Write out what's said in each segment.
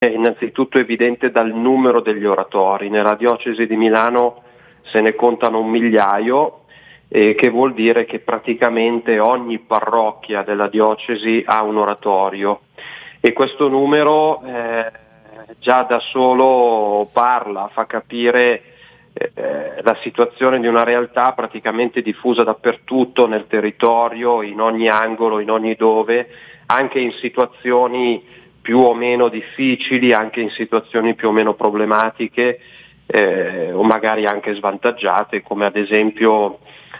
È innanzitutto evidente dal numero degli oratori. Nella diocesi di Milano se ne contano 1 migliaio, che vuol dire che praticamente ogni parrocchia della diocesi ha un oratorio, e questo numero già da solo fa capire la situazione di una realtà praticamente diffusa dappertutto nel territorio, in ogni angolo, in ogni dove, anche in situazioni più o meno difficili, anche in situazioni più o meno problematiche, o magari anche svantaggiate, come ad esempio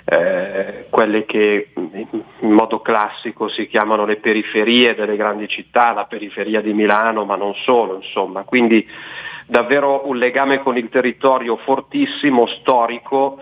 quelle che in modo classico si chiamano le periferie delle grandi città, la periferia di Milano, ma non solo, insomma. Quindi davvero un legame con il territorio fortissimo, storico,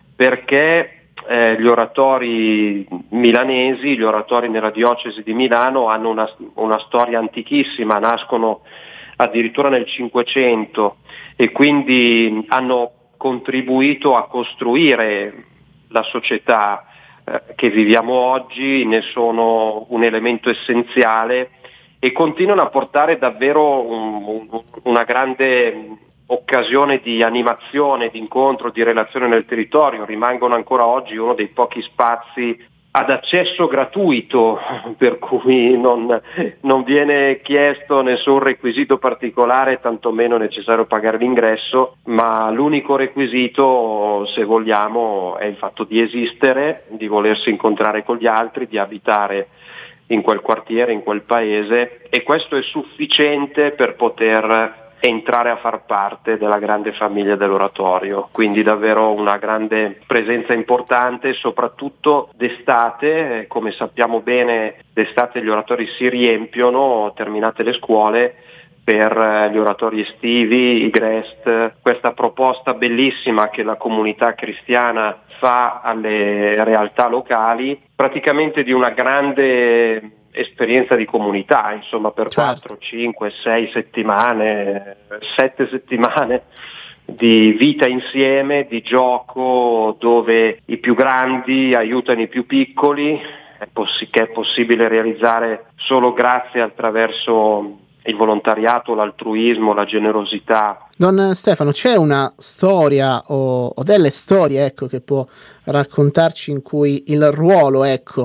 perché gli oratori milanesi, gli oratori nella diocesi di Milano hanno una storia antichissima, nascono addirittura nel Cinquecento, e quindi hanno contribuito a costruire la società che viviamo oggi, ne sono un elemento essenziale e continuano a portare davvero una grande occasione di animazione, di incontro, di relazione nel territorio. Rimangono ancora oggi uno dei pochi spazi ad accesso gratuito, per cui non viene chiesto nessun requisito particolare, tantomeno è necessario pagare l'ingresso, ma l'unico requisito, se vogliamo, è il fatto di esistere, di volersi incontrare con gli altri, di abitare in quel quartiere, in quel paese, e questo è sufficiente per poter entrare a far parte della grande famiglia dell'oratorio. Quindi davvero una grande presenza importante, soprattutto d'estate. Come sappiamo bene, d'estate gli oratori si riempiono, terminate le scuole, per gli oratori estivi, i Grest, questa proposta bellissima che la comunità cristiana fa alle realtà locali, praticamente di una grande esperienza di comunità, insomma, per 4, 5, 6 settimane, 7 settimane di vita insieme, di gioco, dove i più grandi aiutano i più piccoli, che è possibile realizzare solo grazie attraverso il volontariato, l'altruismo, la generosità. Don Stefano, c'è una storia o delle storie, ecco, che può raccontarci in cui il ruolo, ecco,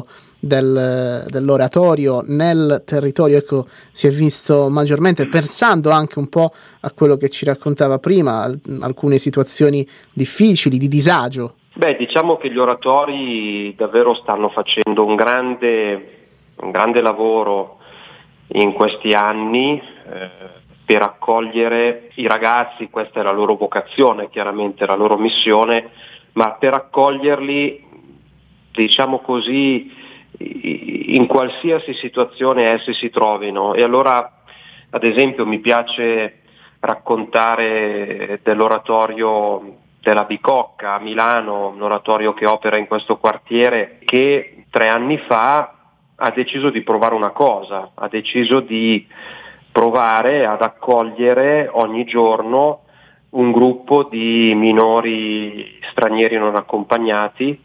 dell'oratorio nel territorio, ecco, si è visto maggiormente, pensando anche un po' a quello che ci raccontava prima, alcune situazioni difficili, di disagio? Diciamo che gli oratori davvero stanno facendo un grande lavoro in questi anni per accogliere i ragazzi. Questa è la loro vocazione, chiaramente la loro missione, ma per accoglierli, diciamo così, in qualsiasi situazione essi si trovino. E allora, ad esempio, mi piace raccontare dell'oratorio della Bicocca a Milano, un oratorio che opera in questo quartiere, che 3 anni fa ha deciso di provare una cosa, ha deciso di provare ad accogliere ogni giorno un gruppo di minori stranieri non accompagnati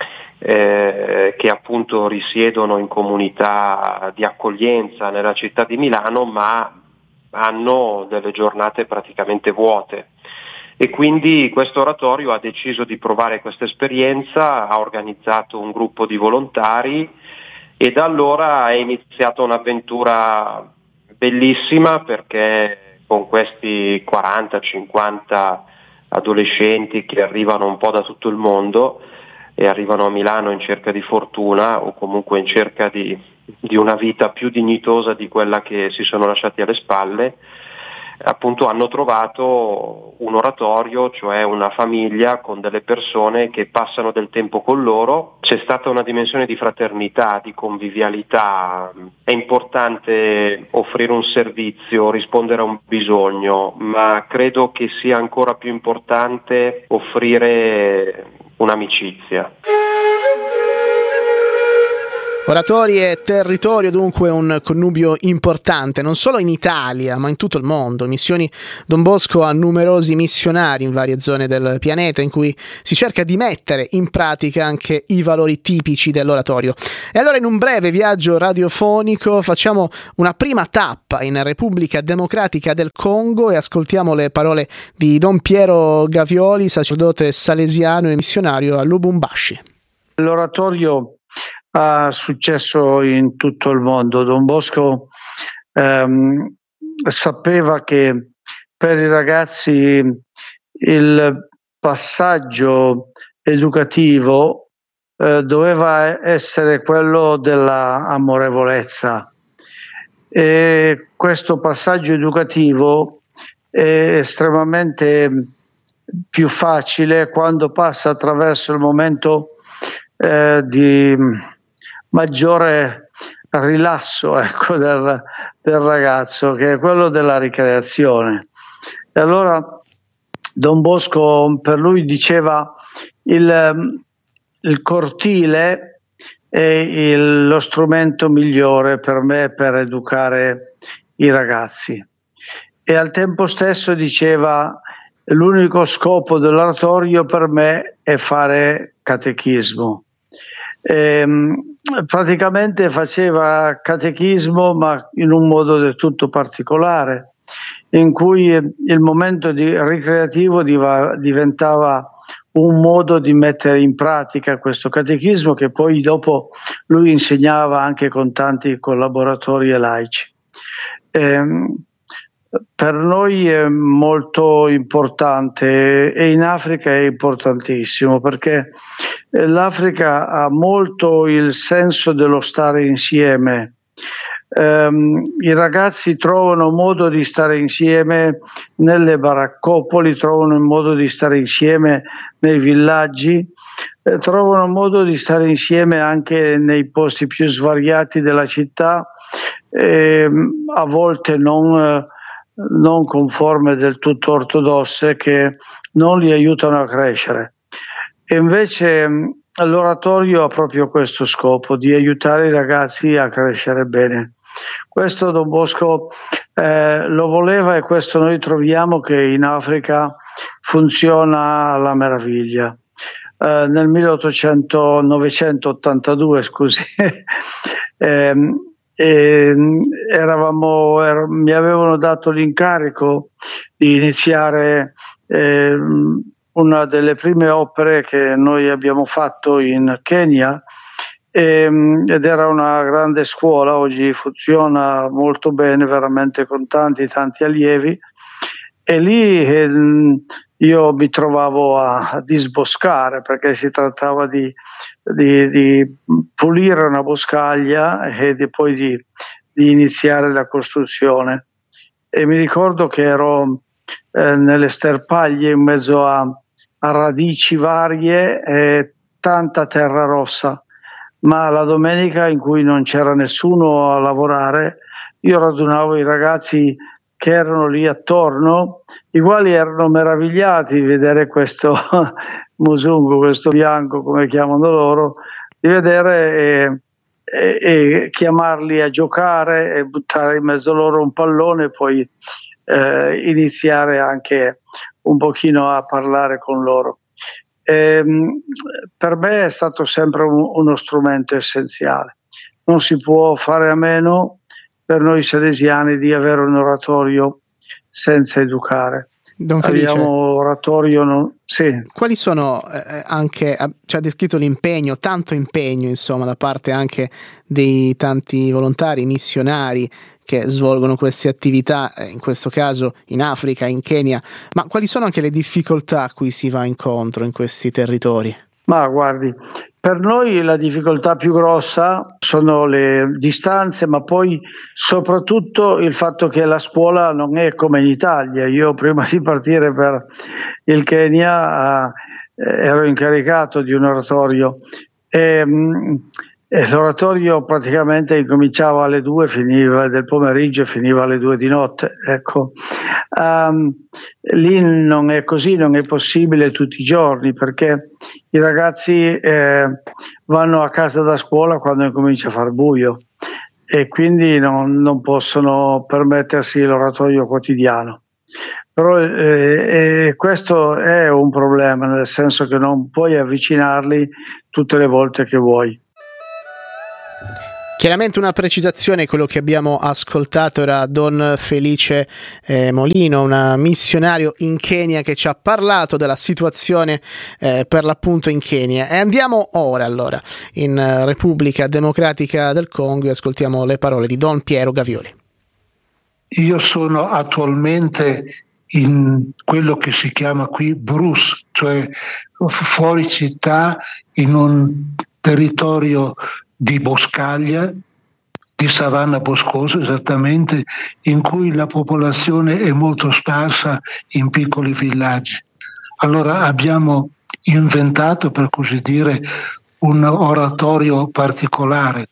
che appunto risiedono in comunità di accoglienza nella città di Milano, ma hanno delle giornate praticamente vuote. E quindi questo oratorio ha deciso di provare questa esperienza, ha organizzato un gruppo di volontari e da allora è iniziata un'avventura bellissima, perché con questi 40-50 adolescenti che arrivano un po' da tutto il mondo e arrivano a Milano in cerca di fortuna, o comunque in cerca di una vita più dignitosa di quella che si sono lasciati alle spalle, appunto hanno trovato un oratorio, cioè una famiglia con delle persone che passano del tempo con loro. C'è stata una dimensione di fraternità, di convivialità. È importante offrire un servizio, rispondere a un bisogno, ma credo che sia ancora più importante offrire un'amicizia. Oratori e territorio, dunque un connubio importante, non solo in Italia, ma in tutto il mondo. Missioni Don Bosco ha numerosi missionari in varie zone del pianeta in cui si cerca di mettere in pratica anche i valori tipici dell'oratorio. E allora in un breve viaggio radiofonico facciamo una prima tappa in Repubblica Democratica del Congo e ascoltiamo le parole di Don Piero Gavioli, sacerdote salesiano e missionario a Lubumbashi. L'oratorio ha successo in tutto il mondo. Don Bosco sapeva che per i ragazzi il passaggio educativo doveva essere quello della amorevolezza, e questo passaggio educativo è estremamente più facile quando passa attraverso il momento di maggiore rilasso, ecco, del ragazzo, che è quello della ricreazione. E allora Don Bosco per lui diceva il cortile è lo strumento migliore per me per educare i ragazzi, e al tempo stesso diceva l'unico scopo dell'oratorio per me è fare catechismo. Praticamente faceva catechismo, ma in un modo del tutto particolare, in cui il momento ricreativo diventava un modo di mettere in pratica questo catechismo, che poi dopo lui insegnava anche con tanti collaboratori e laici. Per noi è molto importante, e in Africa è importantissimo, perché l'Africa ha molto il senso dello stare insieme. I ragazzi trovano modo di stare insieme nelle baraccopoli, trovano modo di stare insieme nei villaggi, trovano modo di stare insieme anche nei posti più svariati della città, a volte non conforme del tutto ortodosse, che non li aiutano a crescere. E invece l'oratorio ha proprio questo scopo, di aiutare i ragazzi a crescere bene. Questo Don Bosco lo voleva, e questo noi troviamo che in Africa funziona alla meraviglia. Nel 1982, mi avevano dato l'incarico di iniziare una delle prime opere che noi abbiamo fatto in Kenya, ed era una grande scuola. Oggi funziona molto bene, veramente, con tanti allievi, e lì io mi trovavo a disboscare, perché si trattava di pulire una boscaglia e poi di iniziare la costruzione. E mi ricordo che ero nelle sterpaglie, in mezzo a radici varie e tanta terra rossa, ma la domenica, in cui non c'era nessuno a lavorare, io radunavo i ragazzi che erano lì attorno, i quali erano meravigliati di vedere questo musungu, questo bianco, come chiamano loro, di vedere e chiamarli a giocare e buttare in mezzo loro un pallone, e poi iniziare anche un pochino a parlare con loro. Per me è stato sempre uno strumento essenziale. Non si può fare a meno, per noi salesiani, di avere un oratorio senza educare. Don Felice, abbiamo oratorio, sì. Quali sono anche, ci ha descritto l'impegno, tanto impegno insomma da parte anche dei tanti volontari, missionari che svolgono queste attività, in questo caso in Africa, in Kenya, ma quali sono anche le difficoltà a cui si va incontro in questi territori? Ma guardi, per noi la difficoltà più grossa sono le distanze, ma poi soprattutto il fatto che la scuola non è come in Italia. Io prima di partire per il Kenya ero incaricato di un oratorio, e l'oratorio praticamente incominciava alle 2, finiva del pomeriggio e finiva alle 2 di notte. Ecco. Lì non è così, non è possibile tutti i giorni, perché i ragazzi vanno a casa da scuola quando incomincia a far buio e quindi non possono permettersi l'oratorio quotidiano. Però questo è un problema, nel senso che non puoi avvicinarli tutte le volte che vuoi. Chiaramente una precisazione, quello che abbiamo ascoltato era Don Felice Molino, un missionario in Kenya che ci ha parlato della situazione per l'appunto in Kenya. E andiamo ora allora in Repubblica Democratica del Congo e ascoltiamo le parole di Don Piero Gavioli. Io sono attualmente in quello che si chiama qui Bruce, cioè fuori città, in un territorio di boscaglia, di savana boscosa esattamente, in cui la popolazione è molto sparsa in piccoli villaggi. Allora abbiamo inventato, per così dire, un oratorio particolare.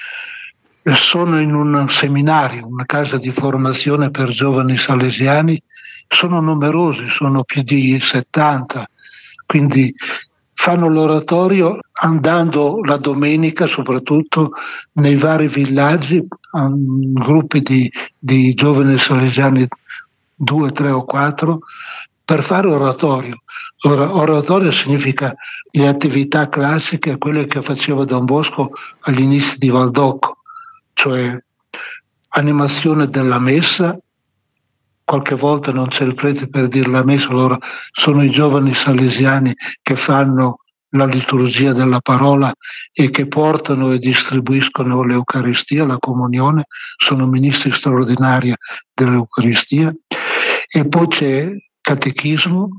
Sono in un seminario, una casa di formazione per giovani salesiani, sono numerosi, sono più di 70, quindi fanno l'oratorio andando la domenica soprattutto nei vari villaggi, gruppi di giovani salesiani, 2, 3 o 4, per fare oratorio. Oratorio significa le attività classiche, quelle che faceva Don Bosco agli inizi di Valdocco, cioè animazione della messa. Qualche volta non c'è il prete per dire la messa, allora sono i giovani salesiani che fanno la liturgia della parola e che portano e distribuiscono l'Eucaristia, la comunione, sono ministri straordinari dell'Eucaristia. E poi c'è catechismo,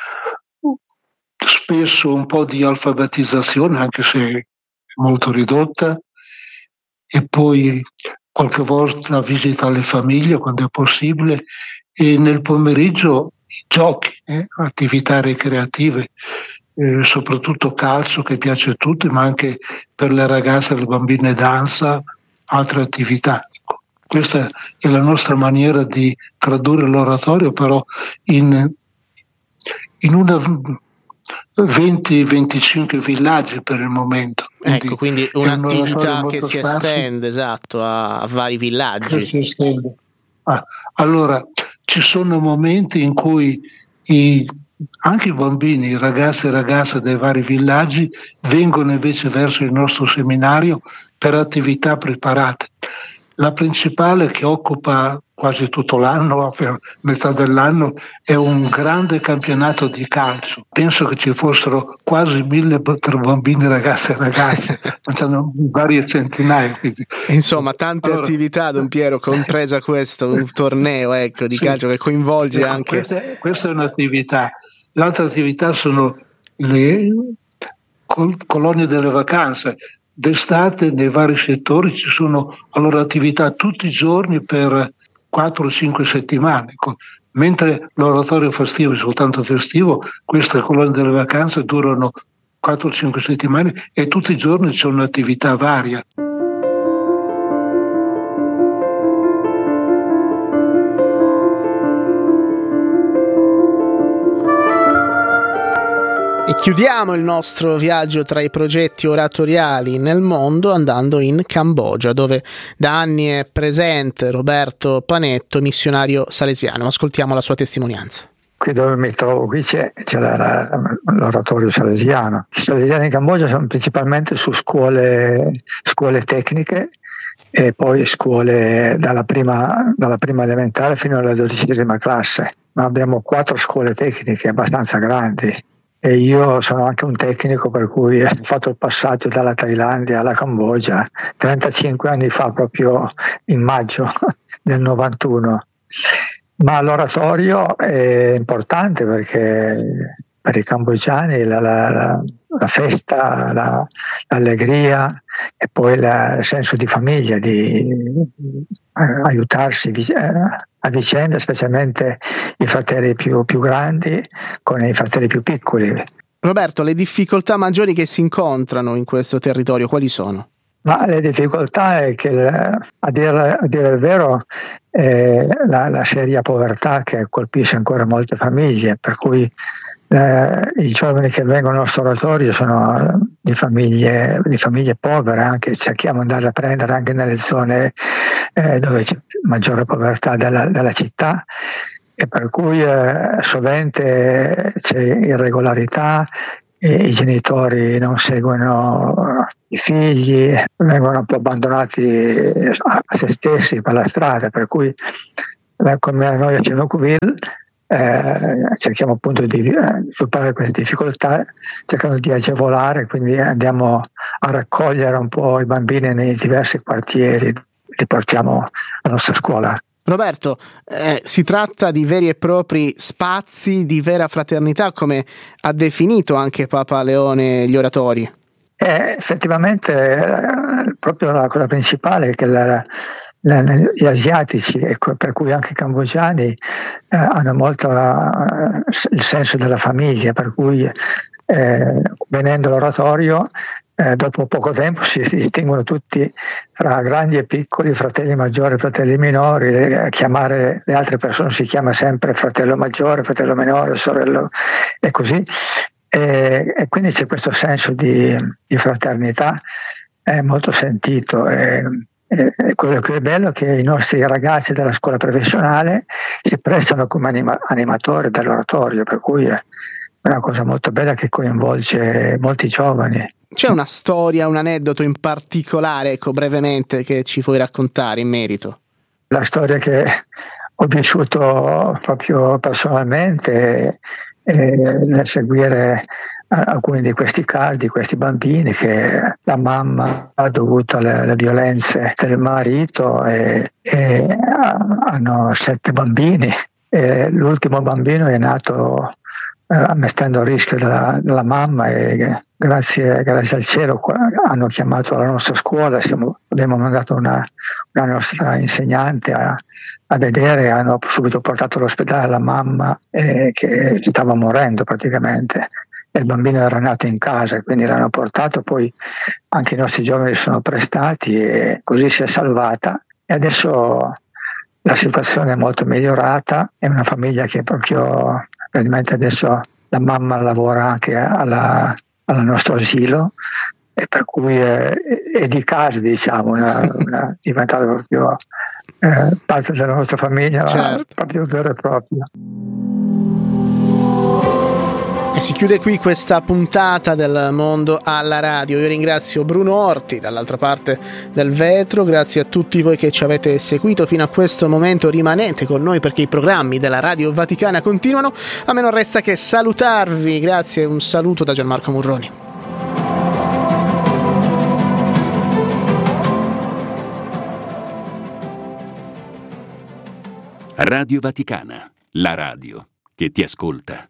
spesso un po' di alfabetizzazione, anche se molto ridotta, e poi qualche volta visita alle famiglie quando è possibile, e nel pomeriggio giochi, attività ricreative, soprattutto calcio che piace a tutti, ma anche per le ragazze e le bambine danza, altre attività. Ecco, questa è la nostra maniera di tradurre l'oratorio, però in una 20-25 villaggi per il momento. Ecco, quindi un'attività che si estende, esatto, a vari villaggi. Si estende. Allora, ci sono momenti in cui anche i bambini, i ragazzi e ragazze dei vari villaggi vengono invece verso il nostro seminario per attività preparate. La principale, che occupa quasi tutto l'anno, per metà dell'anno, è un grande campionato di calcio. Penso che ci fossero quasi 1000 tra bambini, ragazze e ragazze, varie centinaia. Quindi. Insomma, tante attività, Don Piero, compresa questo, un torneo di calcio che coinvolge anche... Questa è un'attività. L'altra attività sono le colonie delle vacanze. D'estate nei vari settori ci sono allora attività tutti i giorni per 4-5 settimane, mentre l'oratorio festivo è soltanto festivo, queste colonie delle vacanze durano 4-5 settimane e tutti i giorni c'è un'attività varia. E chiudiamo il nostro viaggio tra i progetti oratoriali nel mondo andando in Cambogia, dove da anni è presente Roberto Panetto, missionario salesiano. Ascoltiamo la sua testimonianza. Qui dove mi trovo, qui c'è l'oratorio salesiano. I salesiani in Cambogia sono principalmente su scuole tecniche e poi scuole dalla prima elementare fino alla 12ª classe. Ma abbiamo 4 scuole tecniche abbastanza grandi. E io sono anche un tecnico, per cui ho fatto il passaggio dalla Thailandia alla Cambogia 35 anni fa, proprio in maggio del 91. Ma l'oratorio è importante perché per i cambogiani la festa, l'allegria e poi il senso di famiglia, di aiutarsi a vicenda, specialmente i fratelli più grandi con i fratelli più piccoli. Roberto, le difficoltà maggiori che si incontrano in questo territorio quali sono? Ma le difficoltà è che, a dire il vero, la seria povertà che colpisce ancora molte famiglie, per cui i giovani che vengono al nostro oratorio sono di famiglie povere, anche cerchiamo di andare a prendere anche nelle zone dove c'è maggiore povertà della città, e per cui sovente c'è irregolarità. I genitori non seguono i figli, vengono un po' abbandonati a se stessi per la strada, per cui come noi a Cenouville cerchiamo appunto di superare queste difficoltà, cercando di agevolare, quindi andiamo a raccogliere un po' i bambini nei diversi quartieri, li portiamo alla nostra scuola. Roberto, si tratta di veri e propri spazi di vera fraternità, come ha definito anche Papa Leone gli oratori. Effettivamente proprio la cosa principale è che gli asiatici, e per cui anche i cambogiani, hanno molto il senso della famiglia, per cui venendo all'oratorio dopo poco tempo si distinguono tutti fra grandi e piccoli, fratelli maggiori, fratelli minori. Chiamare le altre persone si chiama sempre fratello maggiore, fratello minore, sorello, e così. E quindi c'è questo senso di fraternità molto sentito. Quello che è bello è che i nostri ragazzi della scuola professionale si prestano come animatori dell'oratorio, per cui è una cosa molto bella che coinvolge molti giovani. C'è una storia, un aneddoto in particolare, ecco, brevemente, che ci puoi raccontare in merito? La storia che ho vissuto proprio personalmente nel seguire alcuni di questi casi, di questi bambini, che la mamma ha dovuto alle violenze del marito e hanno 7 bambini. L'ultimo bambino è nato ammettendo il rischio della mamma, e grazie al cielo hanno chiamato la nostra scuola, abbiamo mandato una nostra insegnante a vedere, hanno subito portato all'ospedale la mamma che stava morendo praticamente, e il bambino era nato in casa, quindi l'hanno portato, poi anche i nostri giovani si sono prestati e così si è salvata, e adesso la situazione è molto migliorata. È una famiglia che proprio praticamente adesso la mamma lavora anche al nostro asilo, e per cui è di casa, diciamo, è diventata proprio parte della nostra famiglia, certo. Proprio vero e proprio. E si chiude qui questa puntata del Mondo alla Radio. Io ringrazio Bruno Orti dall'altra parte del vetro, grazie a tutti voi che ci avete seguito fino a questo momento. Rimanete con noi perché i programmi della Radio Vaticana continuano. A me non resta che salutarvi, grazie e un saluto da Gianmarco Murroni. Radio Vaticana, la radio che ti ascolta.